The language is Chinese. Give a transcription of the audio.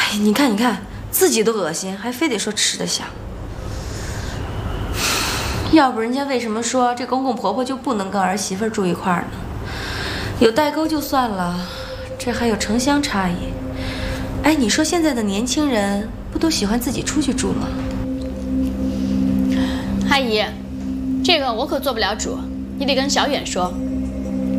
你看，你看，自己都恶心，还非得说吃得香。要不人家为什么说这公公婆婆就不能跟儿媳妇住一块儿呢？有代沟就算了，这还有城乡差异。哎，你说现在的年轻人不都喜欢自己出去住吗？ 阿姨，这个我可做不了主，你得跟小远说。